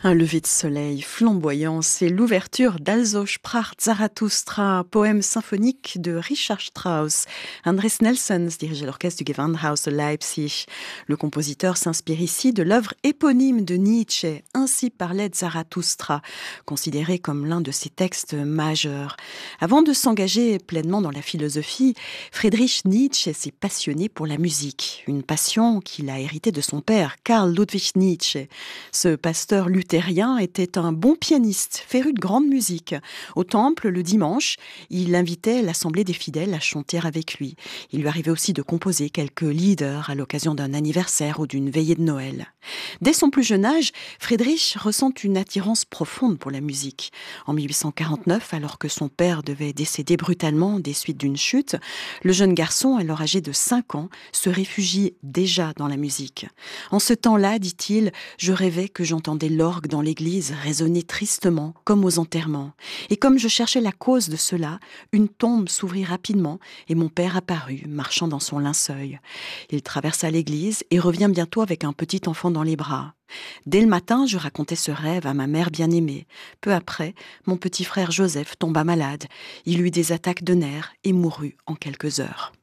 Un lever de soleil flamboyant, c'est l'ouverture d'Also sprach Zarathustra, poème symphonique de Richard Strauss. Andres Nelsons dirigeait l'orchestre du Gewandhaus de Leipzig. Le compositeur s'inspire ici de l'œuvre éponyme de Nietzsche, Ainsi parlait Zarathustra, considéré comme l'un de ses textes majeurs. Avant de s'engager pleinement dans la philosophie, Friedrich Nietzsche s'est passionné pour la musique, une passion qu'il a héritée de son père, Karl Ludwig Nietzsche. Ce pasteur luthérien était un bon pianiste, féru de grande musique. Au temple, le dimanche, il invitait l'assemblée des fidèles à chanter avec lui. Il lui arrivait aussi de composer quelques lieder à l'occasion d'un anniversaire ou d'une veillée de Noël. Dès son plus jeune âge, Friedrich ressent une attirance profonde pour la musique. En 1849, alors que son père devait décéder brutalement des suites d'une chute, le jeune garçon, alors âgé de 5 ans, se réfugie déjà dans la musique. En ce temps-là, dit-il, je rêvais que j'entendais l'orgue dans l'église résonner tristement, comme aux enterrements. Et comme je cherchais la cause de cela, une tombe s'ouvrit rapidement et mon père apparut, marchant dans son linceul. Il traversa l'église et revient bientôt avec un petit enfant dans les bras. Dès le matin, je racontais ce rêve à ma mère bien-aimée. Peu après, mon petit frère Joseph tomba malade. Il eut des attaques de nerfs et mourut en quelques heures.